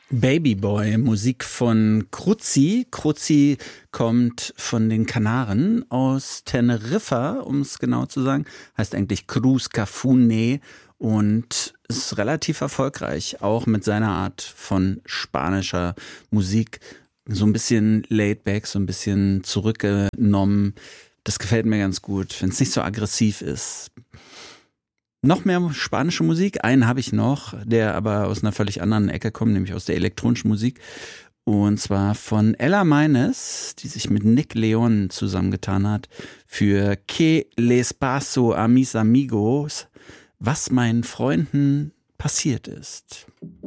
Babyboy, Musik von Cruzi. Cruzi kommt von den Kanaren aus Teneriffa, um es genau zu sagen. Heißt eigentlich Cruz Cafune und ist relativ erfolgreich, auch mit seiner Art von spanischer Musik. So ein bisschen laid back, so ein bisschen zurückgenommen. Das gefällt mir ganz gut, wenn es nicht so aggressiv ist. Noch mehr spanische Musik. Einen habe ich noch, der aber aus einer völlig anderen Ecke kommt, nämlich aus der elektronischen Musik. Und zwar von Ella Meines, die sich mit Nick Leon zusammengetan hat für Que les paso a mis amigos, was meinen Freunden passiert ist.